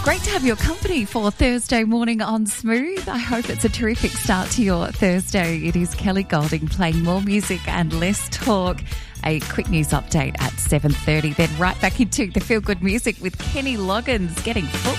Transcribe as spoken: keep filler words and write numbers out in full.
Great to have your company for Thursday morning on Smooth. I hope it's a terrific start to your Thursday. It is Kelly Golding playing more music and less talk. A quick news update at seven thirty. Then right back into the feel-good music with Kenny Loggins getting foot